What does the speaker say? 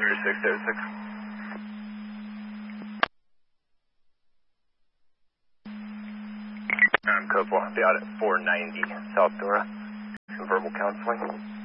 3606. Code 4, be out at 490 South Dora. Some verbal counseling.